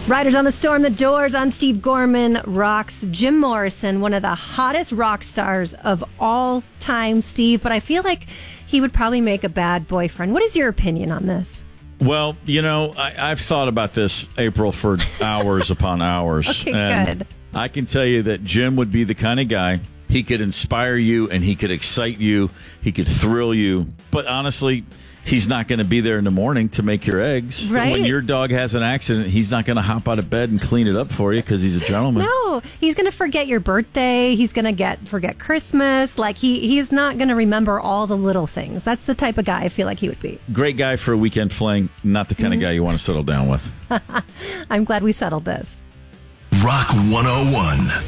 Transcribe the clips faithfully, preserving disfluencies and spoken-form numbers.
Riders on the Storm, The Doors on Steve Gorman rocks Jim Morrison, one of the hottest rock stars of all time, Steve. But I feel like he would probably make a bad boyfriend. What is your opinion on this? Well, you know, I, I've thought about this, April, for hours upon hours. Okay, and good. I can tell you that Jim would be the kind of guy, he could inspire you and he could excite you. He could thrill you. But honestly, he's not going to be there in the morning to make your eggs. Right. When your dog has an accident, he's not going to hop out of bed and clean it up for you because he's a gentleman. No, he's going to forget your birthday. He's going to get forget Christmas. Like he he's not going to remember all the little things. That's the type of guy I feel like he would be. Great guy for a weekend fling, not the kind Mm-hmm. of guy you want to settle down with. I'm glad we settled this. Rock one oh one.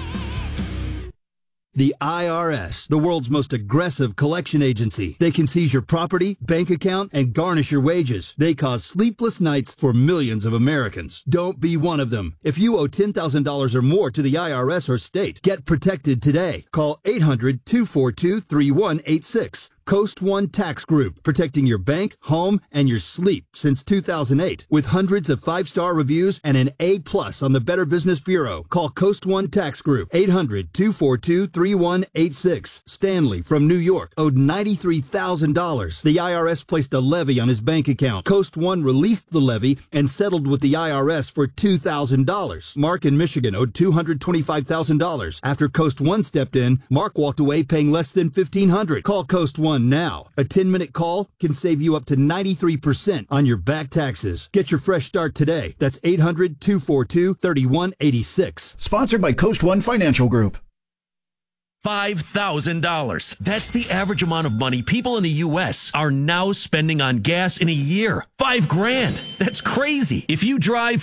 The I R S, the world's most aggressive collection agency. They can seize your property, bank account, and garnish your wages. They cause sleepless nights for millions of Americans. Don't be one of them. If you owe ten thousand dollars or more to the I R S or state, get protected today. Call eight hundred, two four two, three one eight six. Coast One Tax Group, protecting your bank, home, and your sleep since two thousand eight. With hundreds of five-star reviews and an A plus on the Better Business Bureau. Call Coast One Tax Group, eight hundred, two four two, three one eight six. Stanley from New York owed ninety-three thousand dollars. The I R S placed a levy on his bank account. Coast One released the levy and settled with the I R S for two thousand dollars. Mark in Michigan owed two hundred twenty-five thousand dollars. After Coast One stepped in, Mark walked away paying less than fifteen hundred dollars. Call Coast One now. A ten-minute call can save you up to ninety-three percent on your back taxes. Get your fresh start today. That's eight hundred, two four two, three one eight six. Sponsored by Coast One Financial Group. five thousand dollars. That's the average amount of money people in the U S are now spending on gas in a year. Five grand. That's crazy. If you drive